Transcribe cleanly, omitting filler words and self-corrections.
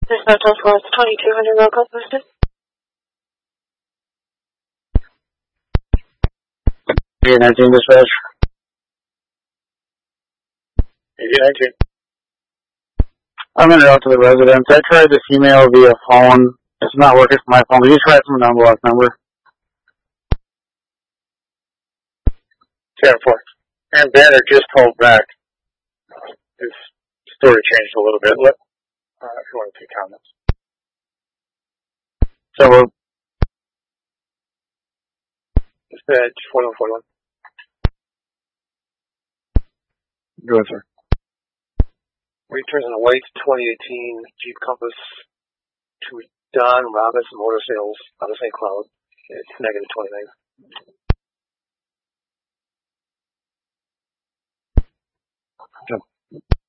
This Hotel Forest 2200 roll call posted. Yeah, 19 dispatch. 19. I'm in route to the residence. I tried this email via phone. It's not working for my phone. Did you try from an unblocked number? 10-4. And Banner just called back. His story changed a little bit. If you want to take comments. So we're dispatch 4141. Go ahead, sir. Returns on a white 2018 Jeep Compass to Don Robinson Motor Sales out of St. Cloud. It's negative 29.